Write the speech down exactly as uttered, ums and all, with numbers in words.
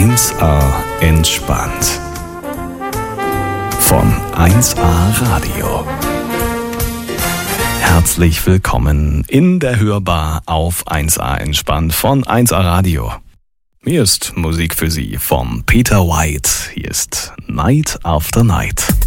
eins A entspannt. Von eins A Radio. Herzlich willkommen in der Hörbar auf eins A entspannt von eins A Radio. Hier ist Musik für Sie von Peter White. Hier ist Night After Night.